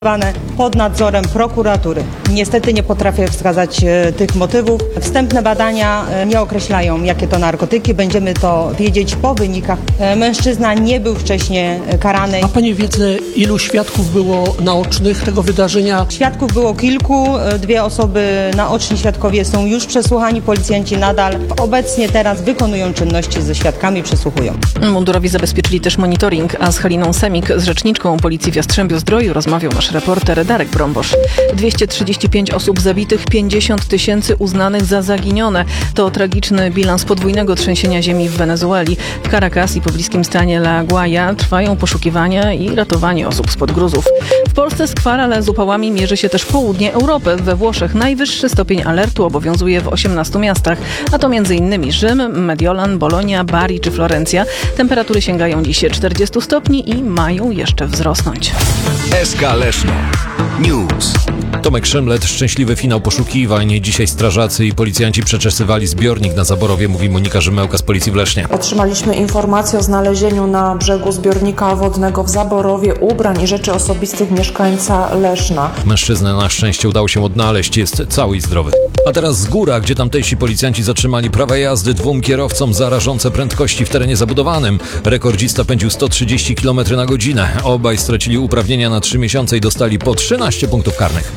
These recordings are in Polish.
pod nadzorem prokuratury. Niestety nie potrafię wskazać tych motywów. Wstępne badania nie określają, jakie to narkotyki. Będziemy to wiedzieć po wynikach. Mężczyzna nie był wcześniej karany. Ma Pani wiedzę, ilu świadków było naocznych tego wydarzenia? Świadków było kilku. 2 osoby, naoczni świadkowie są już przesłuchani. Policjanci nadal obecnie teraz wykonują czynności ze świadkami, przesłuchują. Mundurowi zabezpieczyli też monitoring, a z Haliną Semik, z rzeczniczką Policji w Jastrzębiu-Zdroju rozmawiał nasz reporter Darek Brombosz. 235 osób zabitych, 50 000 uznanych za zaginione. To tragiczny bilans podwójnego trzęsienia ziemi w Wenezueli. W Caracas i pobliskim stanie La Guaja trwają poszukiwania i ratowanie osób spod gruzów. W Polsce skwar, ale z upałami mierzy się też południe Europy. We Włoszech najwyższy stopień alertu obowiązuje w 18 miastach, a to m.in. Rzym, Mediolan, Bolonia, Bari czy Florencja. Temperatury sięgają dziś 40 stopni i mają jeszcze wzrosnąć. SK Leszno. News. Tomek Szymlet, szczęśliwy finał poszukiwań. Dzisiaj strażacy i policjanci przeczesywali zbiornik na Zaborowie, mówi Monika Rzymałka z Policji w Lesznie. Otrzymaliśmy informację o znalezieniu na brzegu zbiornika wodnego w Zaborowie ubrań i rzeczy osobistych mieszkańca Leszna. Mężczyznę na szczęście udało się odnaleźć, jest cały i zdrowy. A teraz z Góra, gdzie tamtejsi policjanci zatrzymali prawa jazdy 2 kierowcom za rażące prędkości w terenie zabudowanym. Rekordzista pędził 130 km na godzinę. Obaj stracili uprawnienia na 3 miesiące i dostali po 13 punktów karnych.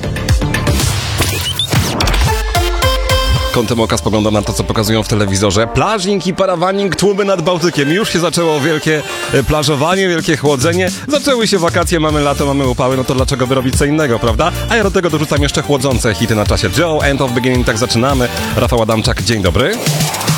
Kątem oka spoglądam na to, co pokazują w telewizorze. Plażing i parawaning, tłumy nad Bałtykiem. Już się zaczęło wielkie plażowanie, wielkie chłodzenie. Zaczęły się wakacje, mamy lato, mamy upały, no to dlaczego by robić co innego, prawda? A ja do tego dorzucam jeszcze chłodzące hity na czasie Joe, End of Beginning, tak zaczynamy. Rafał Adamczak, dzień dobry.